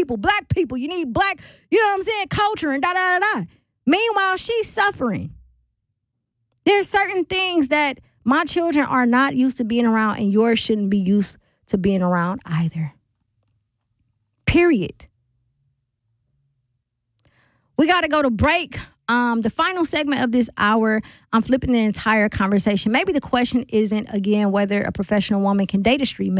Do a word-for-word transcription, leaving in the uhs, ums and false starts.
people, black people. You need black, you know what I'm saying, culture and da da da da. Meanwhile, she's suffering. There's certain things that my children are not used to being around, and yours shouldn't be used to being around either. Period. We got to go to break. Um, the final segment of this hour, I'm flipping the entire conversation. Maybe the question isn't, again, whether a professional woman can date a street man.